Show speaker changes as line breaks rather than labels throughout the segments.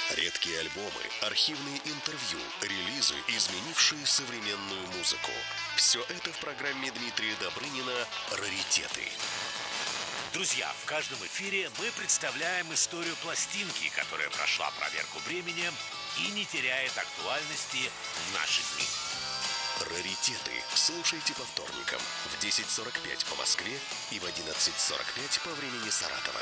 Редкие альбомы, архивные интервью, релизы, изменившие современную музыку. Все это в программе Дмитрия Добрынина «Раритеты».
Друзья, в каждом эфире мы представляем историю пластинки, которая прошла проверку временем и не теряет актуальности в наши дни.
«Раритеты» слушайте по вторникам в 10:45 по Москве и в 11:45 по времени Саратова.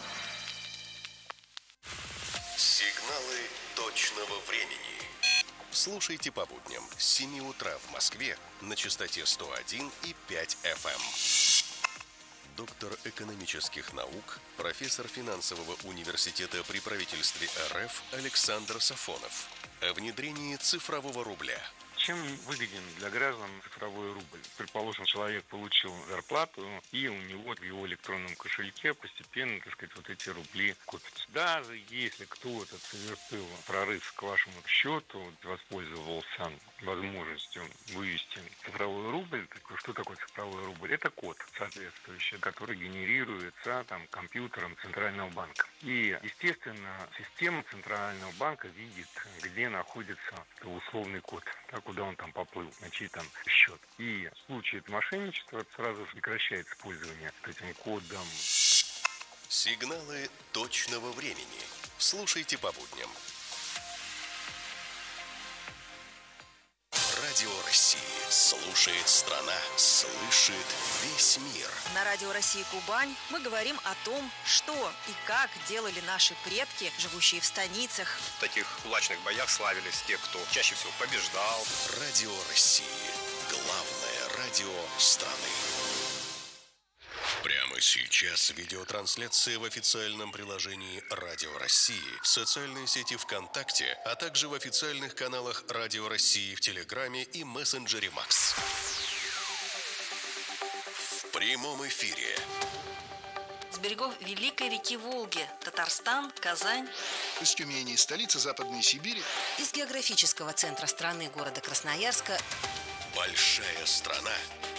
Сигналы точного времени. Слушайте по будням с 7 утра в Москве на частоте 101,5 FM. Доктор экономических наук, профессор финансового университета при правительстве РФ Александр Сафонов. О внедрении цифрового рубля.
Чем выгоден для граждан цифровой рубль? Предположим, человек получил зарплату, и у него в его электронном кошельке постепенно, вот эти рубли копятся. Даже если кто-то совершил прорыв к вашему счету, воспользовался возможностью вывести цифровой рубль, что такое цифровой рубль? Это код соответствующий, который генерируется компьютером Центрального банка. И, естественно, система Центрального банка видит, где находится условный код, куда он поплыл, на чей счет. И в случае мошенничества сразу же прекращает использование этим кодом.
Сигналы точного времени. Слушайте по будням. Радио России. Слушает страна. Слышит весь мир.
На Радио России Кубань мы говорим о том, что и как делали наши предки, живущие в станицах.
В таких кулачных боях славились те, кто чаще всего побеждал.
Радио России. Главное радио страны. Прямо сейчас видеотрансляция в официальном приложении Радио России, в социальной сети ВКонтакте, а также в официальных каналах Радио России в Телеграме и мессенджере Макс. В прямом эфире.
С берегов Великой реки Волги, Татарстан, Казань.
Из Тюмени, столицы Западной Сибири.
Из географического центра страны, города Красноярска.
Большая страна.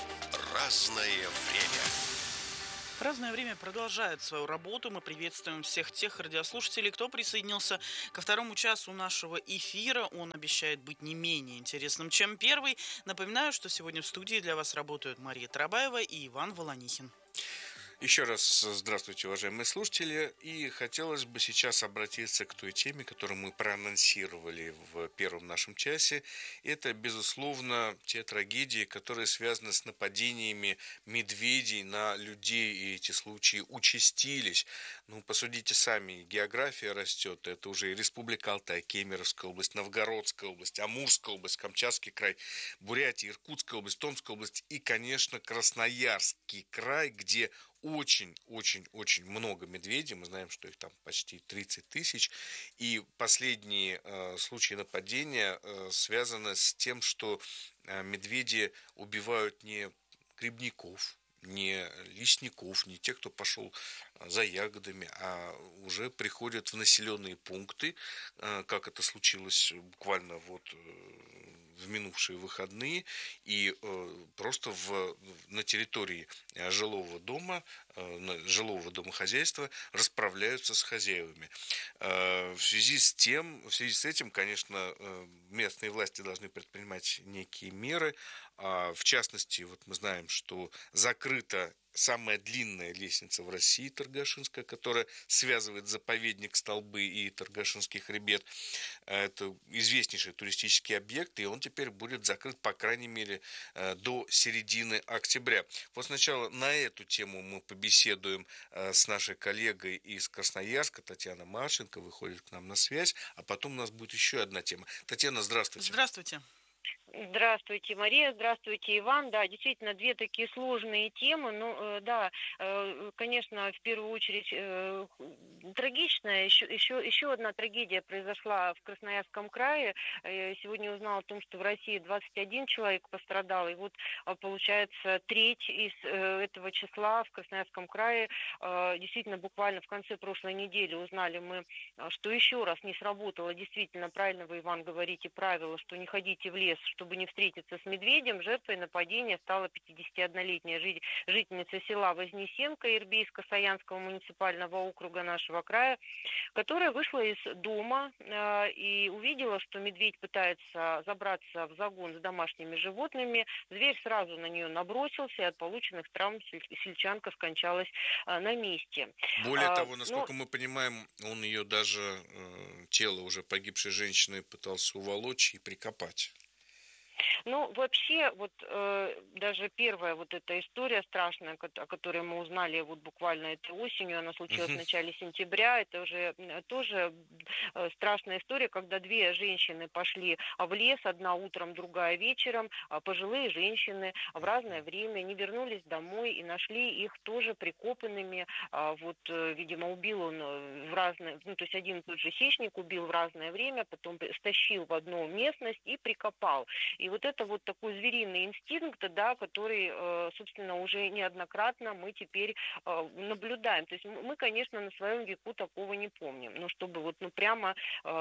Разное время.
Разное время продолжает свою работу. Мы приветствуем всех тех радиослушателей, кто присоединился ко второму часу нашего эфира. Он обещает быть не менее интересным, чем первый. Напоминаю, что сегодня в студии для вас работают Мария Тарабаева и Иван Волонихин.
Еще раз здравствуйте, уважаемые слушатели. И хотелось бы сейчас обратиться к той теме, которую мы проанонсировали в первом нашем часе. Это, безусловно, те трагедии, которые связаны с нападениями медведей на людей. И эти случаи участились. Посудите сами, география растет. Это уже и Республика Алтай, Кемеровская область, Новгородская область, Амурская область, Камчатский край, Бурятия, Иркутская область, Томская область и, конечно, Красноярский край, где очень-очень-очень много медведей. Мы знаем, что их там почти 30 тысяч. И последние случаи нападения связаны с тем, что медведи убивают не грибников, не лесников, не тех, кто пошел за ягодами, а уже приходят в населенные пункты, как это случилось буквально в минувшие выходные, и просто на территории жилого дома, жилого домохозяйства расправляются с хозяевами. В связи с этим, конечно, местные власти должны предпринимать некие меры. В частности, мы знаем, что закрыта самая длинная лестница в России, Торгашинская, которая связывает заповедник Столбы и Торгашинский хребет. Это известнейший туристический объект, и он теперь будет закрыт, по крайней мере, до середины октября. Сначала на эту тему мы побеседуем с нашей коллегой из Красноярска, Татьяна Марченко, выходит к нам на связь, а потом у нас будет еще одна тема. Татьяна, здравствуйте.
Здравствуйте.
Здравствуйте, Мария, здравствуйте, Иван. Да, действительно, две такие сложные темы. Конечно, в первую очередь трагичная. Еще одна трагедия произошла в Красноярском крае. Сегодня узнала о том, что в России 21 человек пострадал. И получается, треть из этого числа в Красноярском крае. Действительно, буквально в конце прошлой недели узнали мы, что еще раз не сработало. Действительно, правильно вы, Иван, говорите правило, что не ходите в лес, чтобы не встретиться с медведем, жертвой нападения стала 51-летняя жительница села Вознесенка Ирбийско-Саянского муниципального округа нашего края, которая вышла из дома и увидела, что медведь пытается забраться в загон с домашними животными. Зверь сразу на нее набросился, и от полученных травм сельчанка скончалась на месте.
Более того, насколько мы понимаем, он ее даже тело уже погибшей женщины пытался уволочь и прикопать.
Ну, вообще, вот даже первая вот эта история страшная, о которой мы узнали вот буквально этой осенью, она случилась в начале сентября, это уже тоже страшная история, когда две женщины пошли в лес, одна утром, другая вечером, пожилые женщины в разное время не вернулись домой и нашли их тоже прикопанными, вот, видимо, убил он в разное, ну, то есть один и тот же хищник убил в разное время, потом стащил в одну местность и прикопал. И вот это вот такой звериный инстинкт, да, который, собственно, уже неоднократно мы теперь наблюдаем. То есть мы, конечно, на своем веку такого не помним. Но чтобы вот, ну, прямо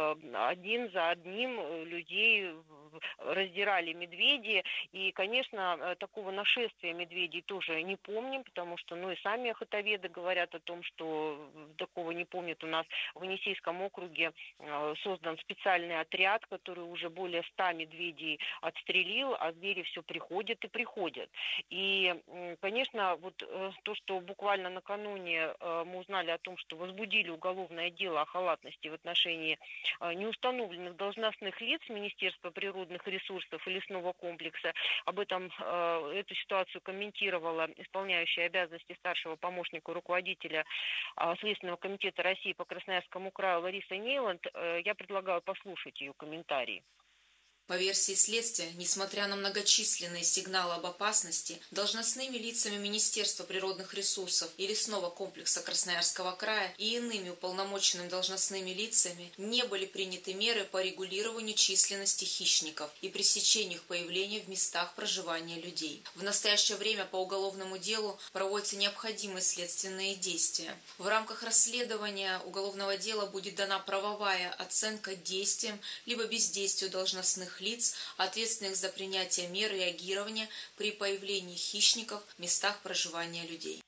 один за одним людей раздирали медведи. И, конечно, такого нашествия медведей тоже не помним, потому что, ну, и сами охотоведы говорят о том, что такого не помнят. У нас в Енисейском округе создан специальный отряд, который уже более 100 медведей отстрелил, а звери все приходят и приходят. И, конечно, вот то, что буквально накануне мы узнали о том, что возбудили уголовное дело о халатности в отношении неустановленных должностных лиц Министерства природных ресурсов и лесного комплекса, об этом эту ситуацию комментировала исполняющая обязанности старшего помощника руководителя Следственного комитета России по Красноярскому краю Лариса Нейланд, я предлагаю послушать ее комментарий.
По версии следствия, несмотря на многочисленные сигналы об опасности, должностными лицами Министерства природных ресурсов и лесного комплекса Красноярского края и иными уполномоченными должностными лицами не были приняты меры по регулированию численности хищников и пресечению их появления в местах проживания людей. В настоящее время по уголовному делу проводятся необходимые следственные действия. В рамках расследования уголовного дела будет дана правовая оценка действиям либо бездействию должностных лиц, ответственных за принятие мер реагирования при появлении хищников в местах проживания людей.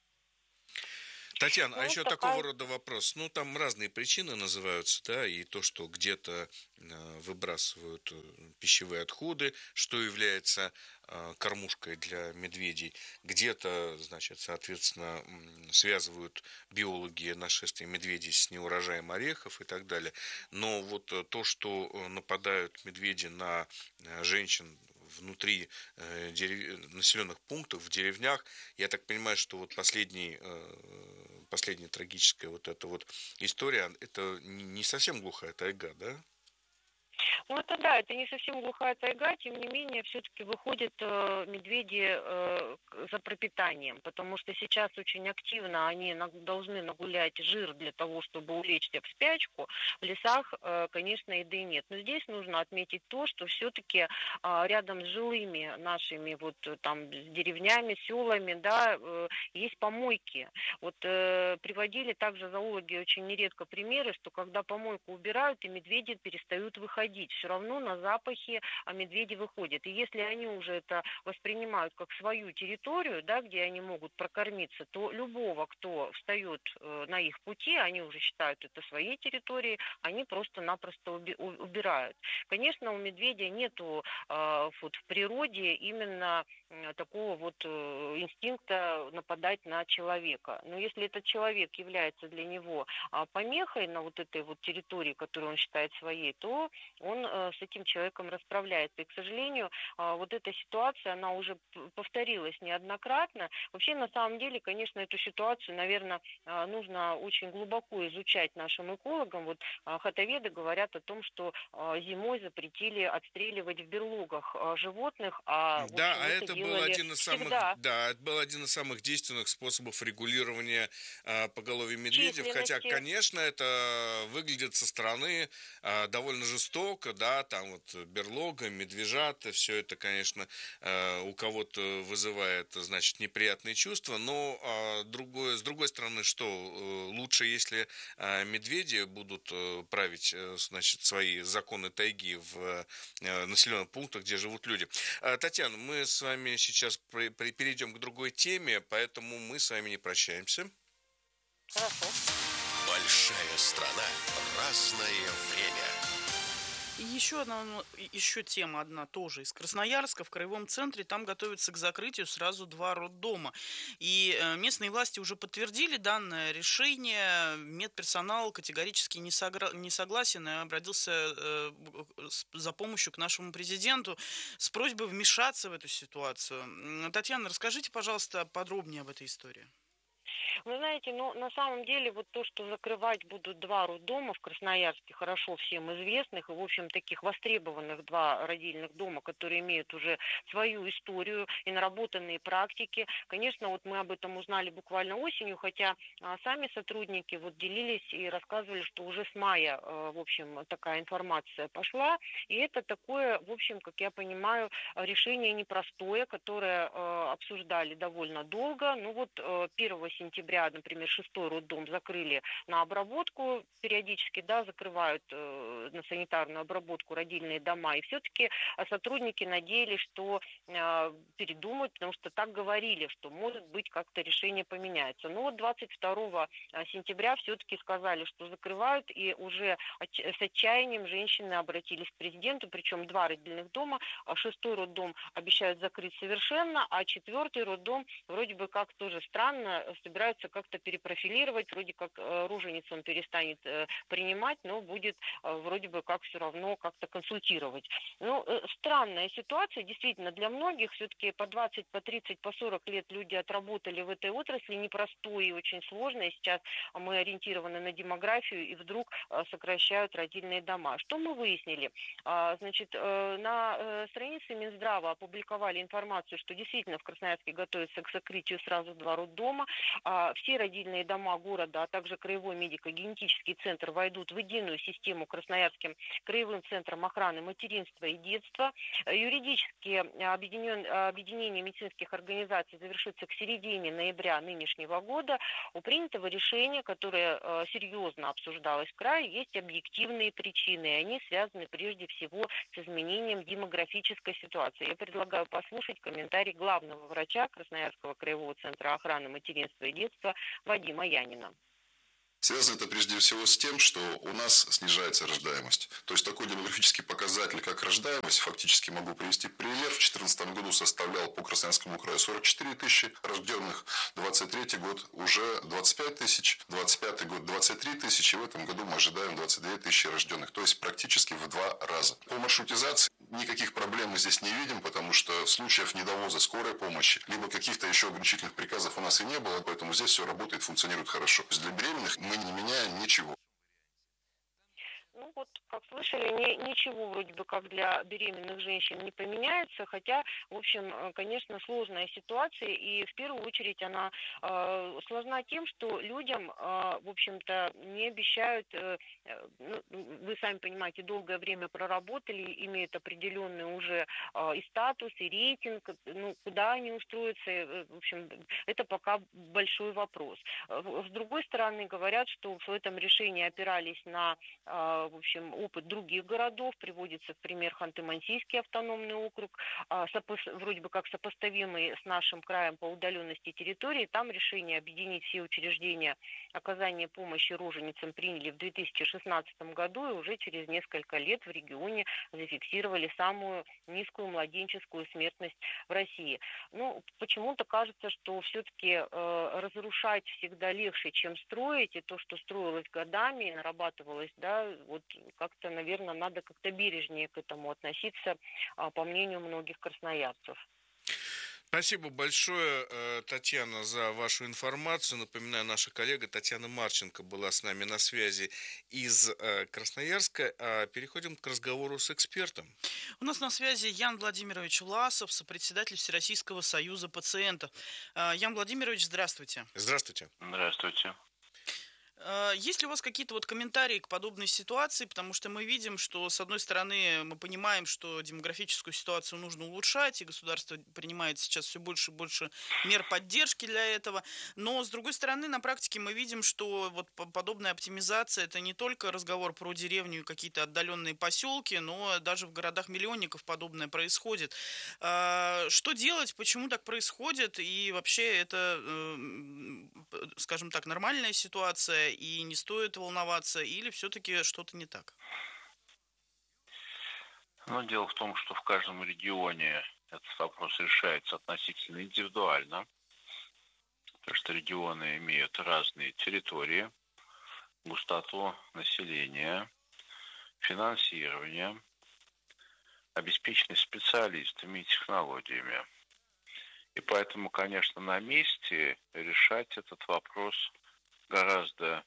Татьяна, а еще такого рода вопрос. Ну, там разные причины называются, да, и то, что где-то выбрасывают пищевые отходы, что является кормушкой для медведей. Где-то, значит, соответственно, связывают биологи нашествие медведей с неурожаем орехов и так далее. Но вот то, что нападают медведи на женщин внутри населенных пунктов, в деревнях, я так понимаю, что вот последняя трагическая вот эта вот история, это не совсем глухая тайга, да?
Ну, это да, это не совсем глухая тайга, тем не менее, все-таки выходят медведи за пропитанием, потому что сейчас очень активно они должны нагулять жир для того, чтобы улечься в спячку. В лесах, конечно, еды нет. Но здесь нужно отметить то, что все-таки рядом с жилыми нашими вот там с деревнями, селами, да, есть помойки. Вот приводили также зоологи очень нередко примеры, что когда помойку убирают, и медведи перестают выходить. Все равно на запахи медведи выходят. И если они уже это воспринимают как свою территорию, да, где они могут прокормиться, то любого, кто встает на их пути, они уже считают это своей территорией, они просто-напросто убирают. Конечно, у медведя нету вот в природе именно такого вот инстинкта нападать на человека. Но если этот человек является для него помехой на вот этой вот территории, которую он считает своей, то он с этим человеком расправляется. И, к сожалению, вот эта ситуация, она уже повторилась неоднократно. Вообще, на самом деле, конечно, эту ситуацию, наверное, нужно очень глубоко изучать нашим экологам. Вот охотоведы говорят о том, что зимой запретили отстреливать в берлогах животных.
Да, а это был один из самых действенных способов регулирования поголовья медведей. Хотя, конечно, это выглядит со стороны довольно жестоко, да, там вот берлога, медвежата, все это, конечно, у кого-то вызывает, значит, неприятные чувства, но с другой стороны, что лучше, если медведи будут править, значит, свои законы тайги в населенных пунктах, где живут люди. Татьяна, мы с вами сейчас перейдем к другой теме, поэтому мы с вами не прощаемся.
Хорошо.
Большая страна, разное время.
И еще тема одна тоже из Красноярска. В Краевом центре там готовятся к закрытию сразу 2 роддома. И местные власти уже подтвердили данное решение. Медперсонал категорически не согласен и обратился за помощью к нашему президенту с просьбой вмешаться в эту ситуацию. Татьяна, расскажите, пожалуйста, подробнее об этой истории.
Вы знаете, на самом деле вот то, что закрывать будут 2 роддома в Красноярске, хорошо всем известных и, в общем, таких востребованных 2 родильных дома, которые имеют уже свою историю и наработанные практики. Конечно, вот мы об этом узнали буквально осенью, хотя сами сотрудники вот делились и рассказывали, что уже с мая, в общем, такая информация пошла. И это такое, в общем, как я понимаю, решение непростое, которое обсуждали довольно долго. 1 сентября, например, 6-й роддом закрыли на обработку, периодически, закрывают на санитарную обработку родильные дома, и все-таки сотрудники надеялись, что передумают, потому что так говорили, что, может быть, как-то решение поменяется. 22 сентября все-таки сказали, что закрывают, и уже с отчаянием женщины обратились к президенту, причем 2 родильных дома, 6-й роддом обещают закрыть совершенно, а 4-й роддом вроде бы как тоже странно собираются как-то перепрофилировать, вроде как рожениц он перестанет принимать, но будет вроде бы как все равно как-то консультировать. Странная ситуация, действительно, для многих все-таки по 20, по 30, по 40 лет люди отработали в этой отрасли, непростой и очень сложной. Сейчас мы ориентированы на демографию, и вдруг сокращают родильные дома. Что мы выяснили? Значит, на странице Минздрава опубликовали информацию, что действительно в Красноярске готовится к закрытию сразу 2 роддома. Все родильные дома города, а также Краевой медико-генетический центр войдут в единую систему Красноярским краевым центром охраны материнства и детства. Юридически объединение медицинских организаций завершится к середине ноября нынешнего года. У принятого решения, которое серьезно обсуждалось в крае, есть объективные причины, и они связаны прежде всего с изменением демографической ситуации. Я предлагаю послушать комментарий главного врача Красноярского краевого центра охраны материнства и детства Вадима Янина.
Связано это прежде всего с тем, что у нас снижается рождаемость. То есть такой демографический показатель, как рождаемость, фактически могу привести пример. В 2014 году составлял по Красноярскому краю 44 тысячи рожденных, 2023 год уже 25 тысяч, 2025 год 23 тысячи, и в этом году мы ожидаем 22 тысячи рожденных. То есть практически в 2 раза. По маршрутизации никаких проблем мы здесь не видим, потому что случаев недовоза скорой помощи, либо каких-то еще ограничительных приказов у нас и не было, поэтому здесь все работает, функционирует хорошо. То есть для беременных мы не меняем ничего.
Как слышали, ничего вроде бы как для беременных женщин не поменяется, хотя, в общем, конечно, сложная ситуация, и в первую очередь она сложна тем, что людям, в общем-то, не обещают, вы сами понимаете, долгое время проработали, имеют определенный уже и статус, и рейтинг, куда они устроятся, в общем, это пока большой вопрос. С другой стороны, говорят, что в этом решении опирались на, в общем, опыт других городов, приводится в пример Ханты-Мансийский автономный округ, вроде бы как сопоставимый с нашим краем по удаленности территории. Там решение объединить все учреждения оказания помощи роженицам приняли в 2016 году, и уже через несколько лет в регионе зафиксировали самую низкую младенческую смертность в России. Почему-то кажется, что все-таки разрушать всегда легче, чем строить, и то, что строилось годами, нарабатывалось, как-то, наверное, надо как-то бережнее к этому относиться, по мнению многих красноярцев.
Спасибо большое, Татьяна, за вашу информацию. Напоминаю, наша коллега Татьяна Марченко была с нами на связи из Красноярска. Переходим к разговору с экспертом.
У нас на связи Ян Владимирович Власов, сопредседатель Всероссийского союза пациентов. Ян Владимирович, здравствуйте.
Здравствуйте.
Здравствуйте.
Есть ли у вас какие-то вот комментарии к подобной ситуации? Потому что мы видим, что, с одной стороны, мы понимаем, что демографическую ситуацию нужно улучшать, и государство принимает сейчас все больше и больше мер поддержки для этого. Но, с другой стороны, на практике мы видим, что вот подобная оптимизация – это не только разговор про деревню и какие-то отдаленные поселки, но даже в городах-миллионников подобное происходит. Что делать, почему так происходит, и вообще это, скажем так, нормальная ситуация, и не стоит волноваться, или все-таки что-то не так?
Но дело в том, что в каждом регионе этот вопрос решается относительно индивидуально, потому что регионы имеют разные территории, густоту населения, финансирование, обеспеченность специалистами и технологиями. И поэтому, конечно, на месте решать этот вопрос гораздо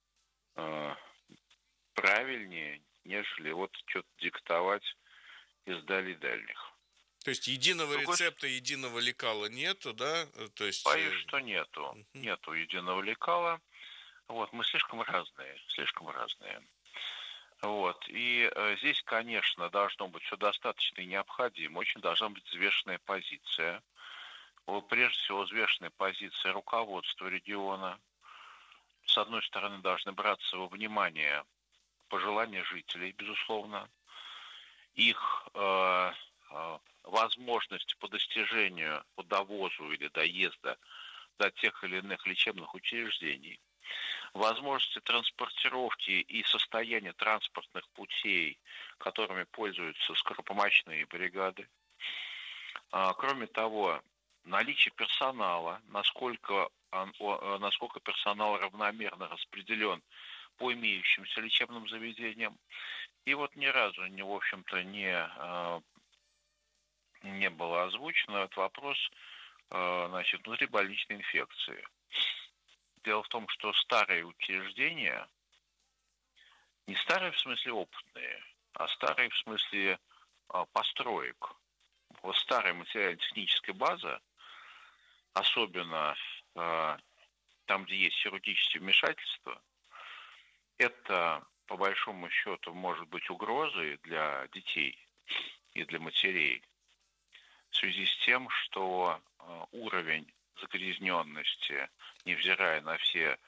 правильнее, нежели вот что-то диктовать из дальних.
То есть единого рецепта, единого лекала нету, да? То есть...
Боюсь, что нету. Нету единого лекала. Вот, мы слишком разные. Вот. И здесь, конечно, должно быть все достаточно и необходимо. Очень должна быть взвешенная позиция. Вот, прежде всего, взвешенная позиция руководства региона. С одной стороны, должны браться во внимание пожелания жителей, безусловно, их возможности по достижению, по довозу или доезда до тех или иных лечебных учреждений, возможности транспортировки и состояние транспортных путей, которыми пользуются скоропомощные бригады. Кроме того, наличие персонала, насколько персонал равномерно распределен по имеющимся лечебным заведениям. И вот ни разу, в общем-то, не было озвучено этот вопрос, внутрибольничной инфекции. Дело в том, что старые учреждения, не старые в смысле опытные, а старые в смысле построек. Вот старая материально-техническая база, особенно там, где есть хирургические вмешательства, это, по большому счету, может быть угрозой для детей и для матерей в связи с тем, что уровень загрязненности, невзирая на все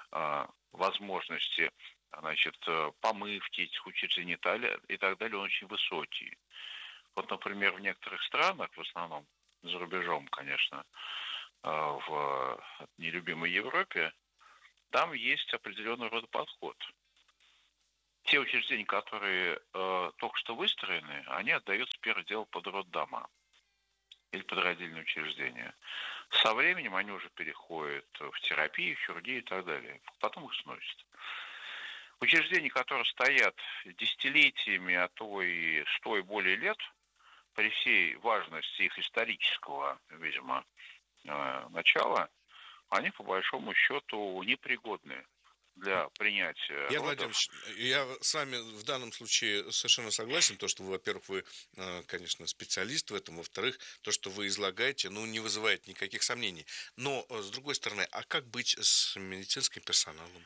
возможности помывки этих учреждений и так далее, он очень высокий. Вот, например, в некоторых странах, в основном за рубежом, конечно, в нелюбимой Европе, там есть определенный рода подход. Те учреждения, которые только что выстроены, они отдаются первое дело под роддома или под родильные учреждения. Со временем они уже переходят в терапию, в хирургию и так далее. Потом их сносят. Учреждения, которые стоят десятилетиями, а то и 100 и более лет, при всей важности их исторического, видимо, начала, они по большому счету непригодны для принятия
Ян
родов.
Владимирович, я с вами в данном случае совершенно согласен, то, что, во-первых, вы, конечно, специалист в этом, во-вторых, то, что вы излагаете, не вызывает никаких сомнений. Но, с другой стороны, а как быть с медицинским персоналом?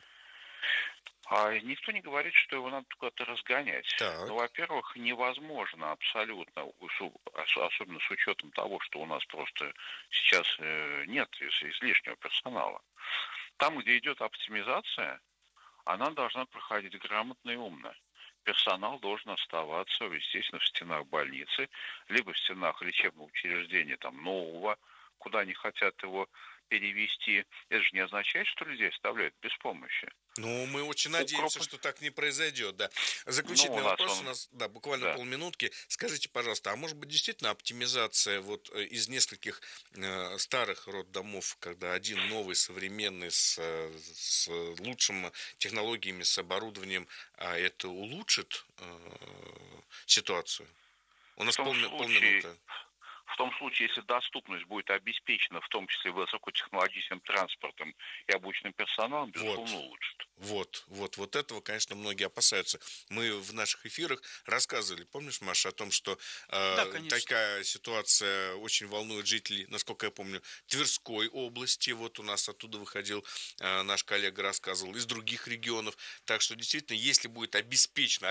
Никто не говорит, что его надо куда-то разгонять. Но, во-первых, невозможно абсолютно, особенно с учетом того, что у нас просто сейчас нет излишнего персонала. Там, где идет оптимизация, она должна проходить грамотно и умно. Персонал должен оставаться, естественно, в стенах больницы, либо в стенах лечебного учреждения нового, куда они хотят его перевести. Это же не означает, что людей оставляют без помощи.
Мы очень надеемся, что так не произойдет, да. Заключительный вопрос у нас, буквально полминутки. Скажите, пожалуйста, а может быть действительно оптимизация из нескольких старых роддомов, когда один новый, современный, с лучшими технологиями, с оборудованием, а это улучшит ситуацию? У нас полминуты.
В том случае, если доступность будет обеспечена, в том числе высокотехнологичным транспортом и обученным персоналом, безусловно, улучшит.
Вот этого, конечно, многие опасаются. Мы в наших эфирах рассказывали, помнишь, Маша, о том, что такая ситуация очень волнует жителей, насколько я помню, Тверской области. Вот у нас оттуда выходил наш коллега, рассказывал, из других регионов. Так что, действительно, если будет обеспечена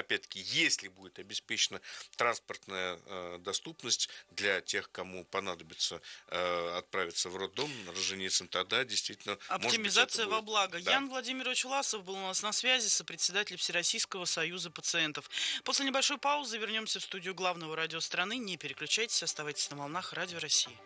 транспортная доступность для тех, кому понадобится отправиться в роддом, роженицам, тогда действительно...
Оптимизация во благо.
Да.
Ян Владимирович Власов был у нас на связи, сопредседатель Всероссийского союза пациентов. После небольшой паузы вернемся в студию главного радио страны. Не переключайтесь, оставайтесь на волнах Радио России.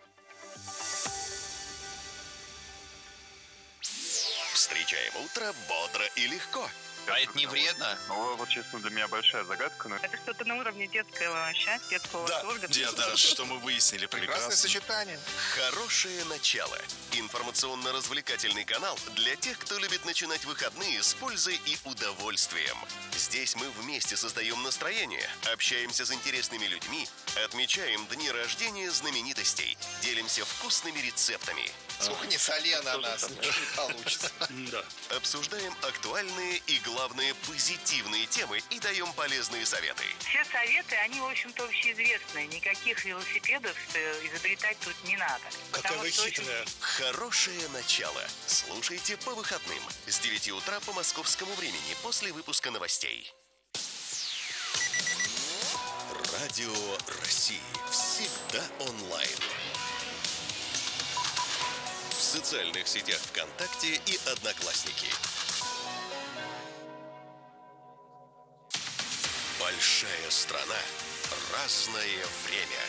Встречаем утро бодро и легко.
А это не вредно?
Ну, вот, честно, для меня большая загадка. Но...
Это что-то на уровне детского счастья, детского восторга.
Да, что мы выяснили. Прекрасное сочетание.
Хорошее начало. Информационно-развлекательный канал для тех, кто любит начинать выходные с пользой и удовольствием. Здесь мы вместе создаем настроение, общаемся с интересными людьми, отмечаем дни рождения знаменитостей, делимся вкусными рецептами.
Сколько не соли ананас, ничего не получится.
Да.
Обсуждаем актуальные и, главное, позитивные темы и даем полезные советы.
Все советы, они, в общем-то, общеизвестные. Никаких велосипедов изобретать тут не надо.
Какая вы хитрая.
Хорошее начало. Слушайте по выходным с 9 утра по московскому времени после выпуска новостей. Радио России. Всегда онлайн. В социальных сетях ВКонтакте и Одноклассники. Большая страна. Разное время.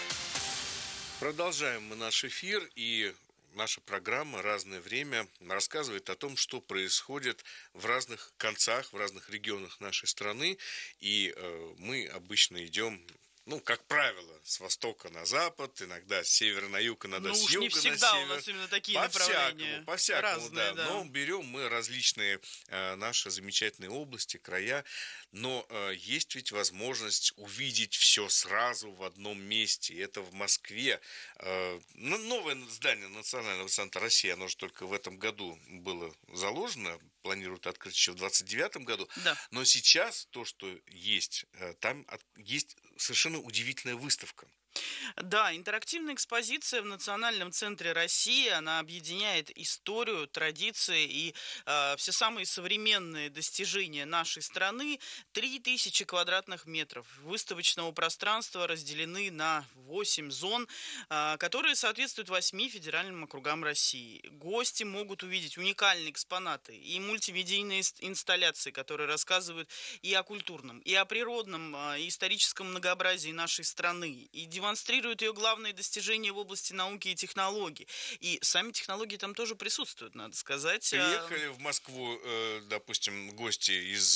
Продолжаем мы наш эфир, и наша программа «Разное время» рассказывает о том, что происходит в разных концах, в разных регионах нашей страны. И мы обычно идем, как правило, с востока на запад, иногда с севера на юг, иногда с юга на север.
Не всегда у нас именно такие направления.
По-всякому,
разные, да.
Но берем мы различные наши замечательные области, края. Но есть ведь возможность увидеть все сразу в одном месте. Это в Москве. Новое здание Национального центра России, оно же только в этом году было заложено. Планируют открыть еще в 2029 году.
Да.
Но сейчас то, что есть, там есть совершенно удивительная выставка.
Да, интерактивная экспозиция в Национальном центре России, она объединяет историю, традиции и все самые современные достижения нашей страны. 3000 квадратных метров выставочного пространства разделены на 8 зон, которые соответствуют 8 федеральным округам России. Гости могут увидеть уникальные экспонаты и мультимедийные инсталляции, которые рассказывают и о культурном, и о природном, и историческом многообразии нашей страны, и демонстрируют ее главные достижения в области науки и технологий. И сами технологии там тоже присутствуют, надо сказать.
Приехали в Москву, допустим, гости из,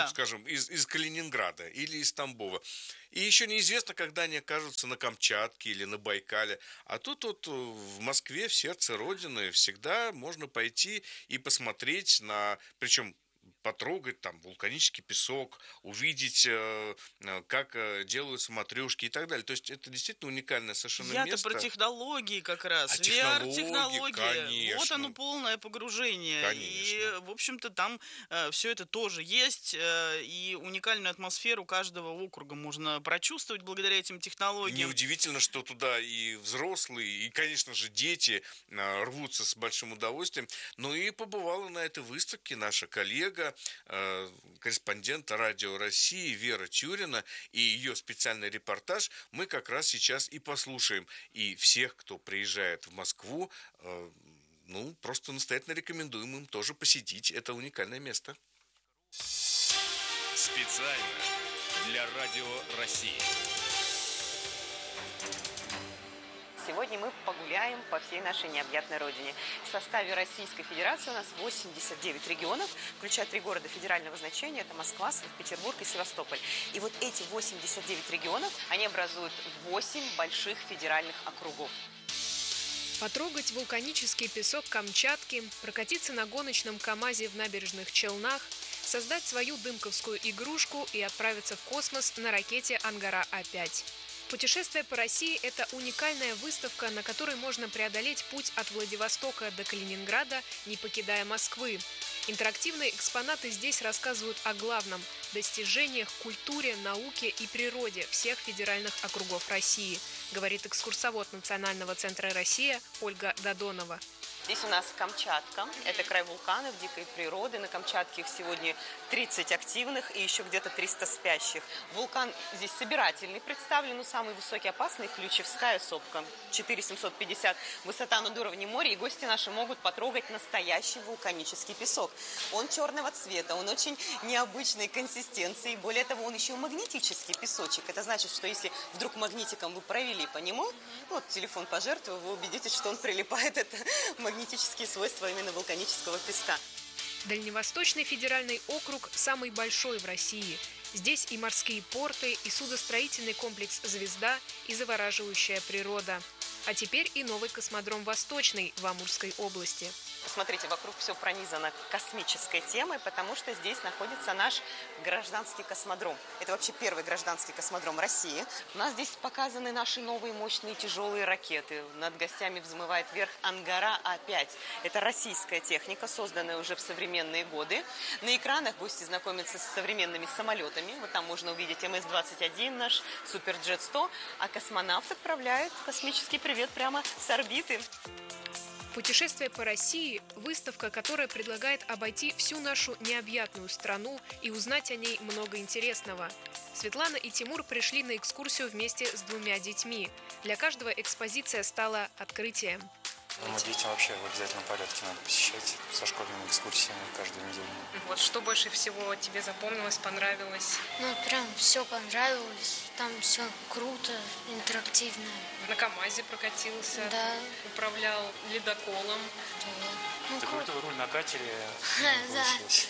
из Калининграда или из Тамбова. И еще неизвестно, когда они окажутся на Камчатке или на Байкале. А тут вот в Москве, в сердце Родины, всегда можно пойти и посмотреть на... Причем потрогать там вулканический песок, увидеть, как делаются матрешки и так далее. То есть это действительно уникальное совершенно место.
Я-то про технологии как раз. VR-технологии.
Конечно.
Вот оно полное погружение.
Конечно.
И, в общем-то, там все это тоже есть. И уникальную атмосферу каждого округа можно прочувствовать благодаря этим технологиям.
Неудивительно, что туда и взрослые, и, конечно же, дети рвутся с большим удовольствием. Но и побывала на этой выставке наша коллега, корреспондент Радио России Вера Тюрина, и ее специальный репортаж мы как раз сейчас и послушаем. И всех, кто приезжает в Москву, просто настоятельно рекомендуем им тоже посетить это уникальное место.
Специально для Радио России.
Сегодня мы погуляем по всей нашей необъятной родине. В составе Российской Федерации у нас 89 регионов, включая 3 города федерального значения. Это Москва, Санкт-Петербург и Севастополь. И вот эти 89 регионов, они образуют 8 больших федеральных округов.
Потрогать вулканический песок Камчатки, прокатиться на гоночном КАМАЗе в набережных Челнах, создать свою дымковскую игрушку и отправиться в космос на ракете Ангара-А5. Путешествие по России – это уникальная выставка, на которой можно преодолеть путь от Владивостока до Калининграда, не покидая Москвы. Интерактивные экспонаты здесь рассказывают о главном – достижениях, культуре, науке и природе всех федеральных округов России, говорит экскурсовод Национального центра «Россия» Ольга Додонова.
Здесь у нас Камчатка. Это край вулканов, дикой природы. На Камчатке их сегодня 30 активных и еще где-то 300 спящих. Вулкан здесь собирательный представлен, но самый высокий опасный – Ключевская сопка. 4750 высота над уровнем моря, и гости наши могут потрогать настоящий вулканический песок. Он черного цвета, он очень необычной консистенции. Более того, он еще магнетический песочек. Это значит, что если вдруг магнитиком вы провели по нему, вот телефон пожертвую, вы убедитесь, что он прилипает. Это магнетические свойства именно вулканического песка.
Дальневосточный федеральный округ самый большой в России. Здесь и морские порты, и судостроительный комплекс «Звезда», и завораживающая природа. А теперь и новый космодром «Восточный» в Амурской области.
Смотрите, вокруг все пронизано космической темой, потому что здесь находится наш гражданский космодром. Это вообще первый гражданский космодром России. У нас здесь показаны наши новые мощные тяжелые ракеты. Над гостями взмывает вверх Ангара-А5. Это российская техника, созданная уже в современные годы. На экранах гости знакомятся с современными самолетами. Вот там можно увидеть МС-21, наш Суперджет-100. А космонавт отправляет космический привет прямо с орбиты.
Путешествие по России – выставка, которая предлагает обойти всю нашу необъятную страну и узнать о ней много интересного. Светлана и Тимур пришли на экскурсию вместе с 2 детьми. Для каждого экспозиция стала открытием.
Думаю, детям вообще в обязательном порядке надо посещать со школьными экскурсиями каждую неделю.
Вот что больше всего тебе запомнилось, понравилось?
Ну, прям все понравилось. Там все круто, интерактивно.
На КамАЗе прокатился,
да.
Управлял ледоколом.
Да. Ну,
такую роль на катере
получилось.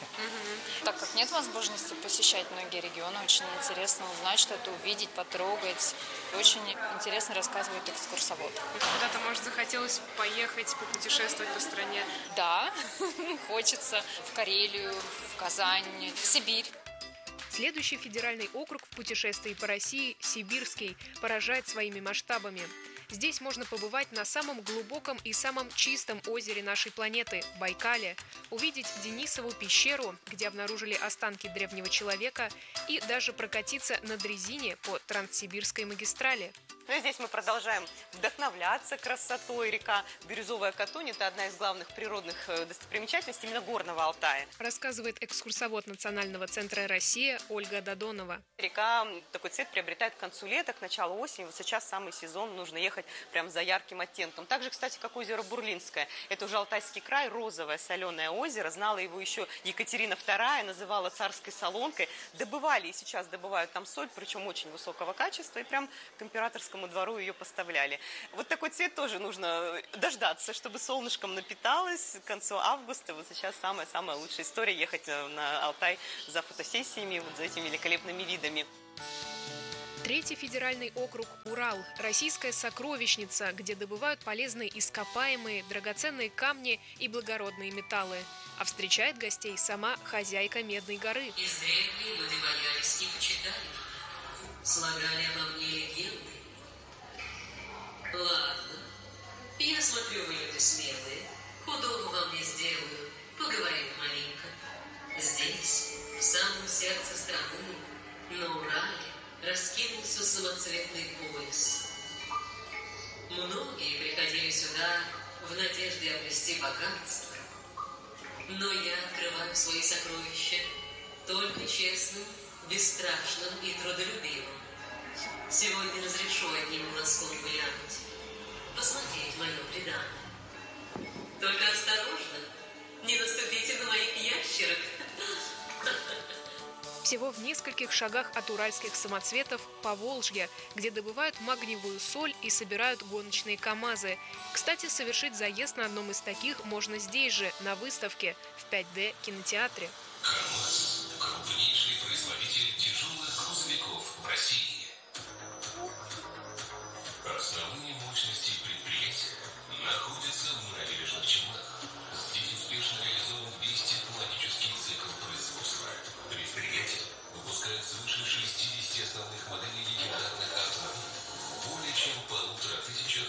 Так как нет возможности посещать многие регионы, очень интересно узнать что-то, увидеть, потрогать. Очень интересно рассказывает экскурсовод.
Куда-то, может, захотелось поехать, попутешествовать по стране?
Да, хочется в Карелию, в Казань, в Сибирь.
Следующий федеральный округ в путешествии по России – Сибирский, поражает своими масштабами. Здесь можно побывать на самом глубоком и самом чистом озере нашей планеты – Байкале, увидеть Денисову пещеру, где обнаружили останки древнего человека, и даже прокатиться на дрезине по Транссибирской магистрали.
Ну и здесь мы продолжаем вдохновляться красотой. Река Бирюзовая Катунь – это одна из главных природных достопримечательностей именно Горного Алтая.
Рассказывает экскурсовод Национального центра «Россия» Ольга Додонова.
Река такой цвет приобретает к концу лета, к началу осени. Вот сейчас самый сезон, нужно ехать прям за ярким оттенком. Так же, кстати, как озеро Бурлинское. Это уже Алтайский край, розовое соленое озеро. Знала его еще Екатерина II, называла царской солонкой. Добывали и сейчас добывают там соль, причем очень высокого качества. И прям к императорскому двору ее поставляли. Вот такой цвет тоже нужно дождаться, чтобы солнышком напиталось к концу августа. Вот сейчас самая-самая лучшая история ехать на Алтай за фотосессиями, вот за этими великолепными видами.
Третий федеральный округ – Урал, российская сокровищница, где добывают полезные ископаемые, драгоценные камни и благородные металлы. А встречает гостей сама хозяйка Медной горы.
Издревле люди боялись и почитали, слагали обо мне легенды. Ладно, я смотрю, вы люди смелые, худого вам не сделаю, поговорим маленько. Здесь, в самом сердце страны, на Урале, раскинулся самоцветный пояс. Многие приходили сюда в надежде обрести богатство, но я открываю свои сокровища только честным, бесстрашным и трудолюбивым. Сегодня разрешу одним глазком глянуть, посмотреть мое преданное. Только осторожно, не наступите на моих ящерок.
Всего в нескольких шагах от уральских самоцветов Поволжье, где добывают магниевую соль и собирают гоночные КамАЗы. Кстати, совершить заезд на одном из таких можно здесь же, на выставке, в 5D кинотеатре.
КамАЗ – крупнейший производитель тяжелых грузовиков в России. Основные мощности предприятия находятся в набережных Челнах. Здесь успешно реализован весь технологический цикл производства. Предприятие выпускает свыше 60 основных моделей легендарных автомобилей.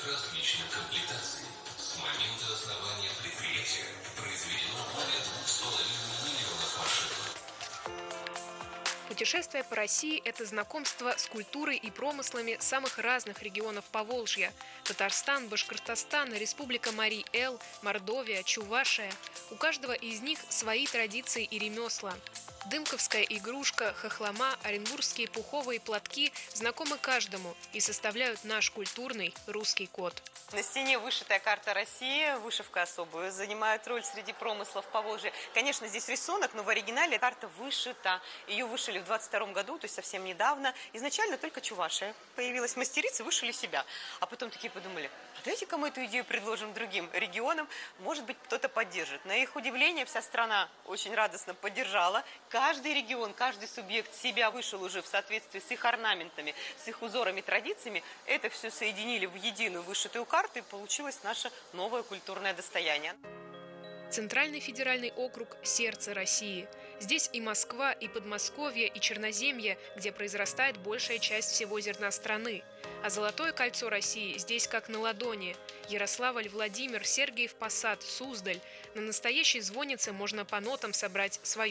различных комплектаций. С момента основания предприятия произведено более 2,5 миллионов машин.
Путешествие по России – это знакомство с культурой и промыслами самых разных регионов Поволжья. Татарстан, Башкортостан, Республика Марий-Эл, Мордовия, Чувашия. У каждого из них свои традиции и ремесла. Дымковская игрушка, хохлома, оренбургские пуховые платки знакомы каждому и составляют наш культурный русский код.
На стене вышитая карта России, вышивка особую, занимает роль среди промыслов Поволжья. Конечно, здесь рисунок, но в оригинале карта вышита. Ее вышили в 22 году, то есть совсем недавно. Изначально только Чувашия появилась. Мастерицы вышили себя. А потом такие подумали, а давайте-ка мы эту идею предложим другим регионам, может быть, кто-то поддержит. На их удивление вся страна очень радостно поддержала. Каждый регион, каждый субъект себя вышел уже в соответствии с их орнаментами, с их узорами, традициями. Это все соединили в единую вышитую карту, и получилось наше новое культурное достояние.
Центральный федеральный округ – сердце России. Здесь и Москва, и Подмосковье, и Черноземье, где произрастает большая часть всего зерна страны. А Золотое кольцо России здесь как на ладони. Ярославль, Владимир, Сергиев Посад, Суздаль. На настоящей звоннице можно по нотам собрать свою